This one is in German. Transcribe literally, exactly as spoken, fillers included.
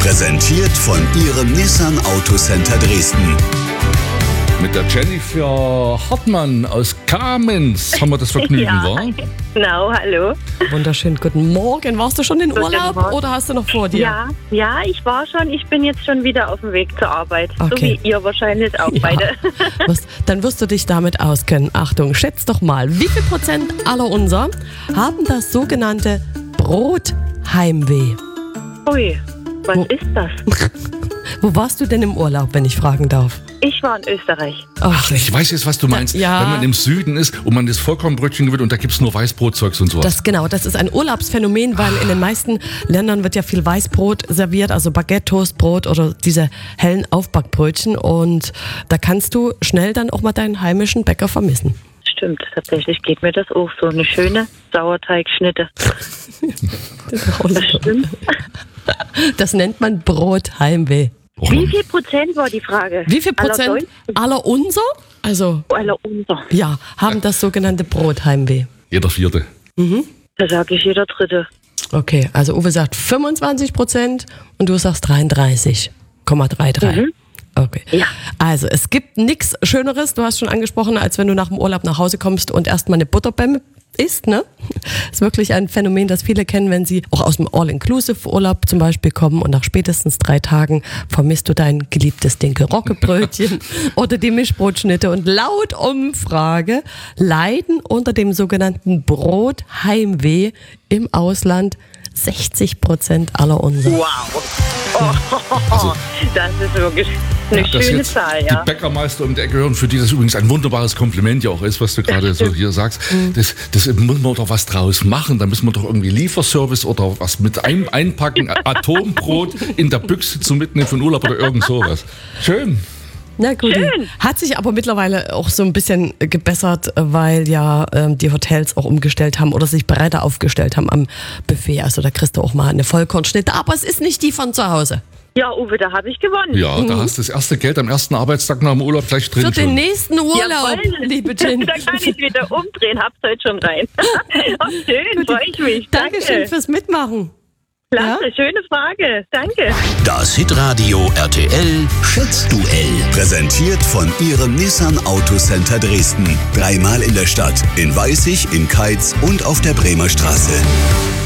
Präsentiert von Ihrem Nissan Autocenter Dresden. Mit der Jennifer Hartmann aus Kamenz haben wir das Vergnügen, Ja. wa? Genau, hallo. Wunderschön, guten Morgen. Warst du schon in Guten Urlaub Morgen. oder hast du noch vor dir? Ja, ja, ich war schon, ich bin jetzt schon wieder auf dem Weg zur Arbeit. Okay. So wie ihr wahrscheinlich auch Ja. beide. Was, dann wirst du dich damit auskennen. Achtung, schätz doch mal, wie viel Prozent aller unser haben das sogenannte Brotheimweh? Ui, was Wo- ist das? Wo warst du denn im Urlaub, wenn ich fragen darf? Ich war in Österreich. Ach, Ich weiß jetzt, was du meinst. Ja. Wenn man im Süden ist und man das Vollkornbrötchen gewinnt und da gibt es nur Weißbrotzeugs und sowas. Das genau, das ist ein Urlaubsphänomen, weil in den meisten Ländern wird ja viel Weißbrot serviert, also Baguette, Toastbrot oder diese hellen Aufbackbrötchen, und da kannst du schnell dann auch mal deinen heimischen Bäcker vermissen. Stimmt, tatsächlich geht mir das auch so. Eine schöne Sauerteigschnitte. Das stimmt. Das nennt man Brotheimweh. Och, Wie viel Prozent war die Frage? Wie viel Aller Prozent Deutschen? aller unser, also Aller unser. ja, haben das sogenannte Brotheimweh? jeder Vierte. Da sage ich jeder Dritte. Okay, also Uwe sagt fünfundzwanzig Prozent und du sagst dreiunddreißig Komma dreiunddreißig. Mhm. Okay. Ja. Also es gibt nichts Schöneres, du hast schon angesprochen, als wenn du nach dem Urlaub nach Hause kommst und erstmal eine Butterbämme isst, ne? Ist wirklich ein Phänomen, das viele kennen, wenn sie auch aus dem All-Inclusive-Urlaub zum Beispiel kommen und nach spätestens drei Tagen vermisst du dein geliebtes Dinkel-Rocke-Brötchen oder die Mischbrotschnitte, und laut Umfrage leiden unter dem sogenannten Brotheimweh im Ausland sechzig Prozent aller unserer. Wow. Oh, das ist wirklich eine Dass schöne jetzt Zahl, die ja. Bäckermeister um die Ecke hören, für die das übrigens ein wunderbares Kompliment ja auch ist, was du gerade so hier sagst. Das, das muss man doch was draus machen. Da müssen wir doch irgendwie Lieferservice oder was mit ein, einpacken, Atombrot in der Büchse zum Mitnehmen von Urlaub oder irgend sowas. Schön. Na gut, Schön. hat sich aber mittlerweile auch so ein bisschen gebessert, weil ja ähm, die Hotels auch umgestellt haben oder sich breiter aufgestellt haben am Buffet. Also da kriegst du auch mal eine Vollkornschnitte, aber es ist nicht die von zu Hause. Ja, Uwe, da habe ich gewonnen. Ja, da hast du das erste Geld am ersten Arbeitstag nach dem Urlaub gleich drin Für den schon. nächsten Urlaub, Jawohl. liebe Jen. Da kann ich wieder umdrehen, hab's heute schon rein. Oh, schön, freue ich mich. Danke. Dankeschön fürs Mitmachen. Klasse, schöne Frage. Danke. Das Hitradio R T L Schätzduell. Präsentiert von Ihrem Nissan Autocenter Dresden. Dreimal in der Stadt. In Weißig, in Keitz und auf der Bremer Straße.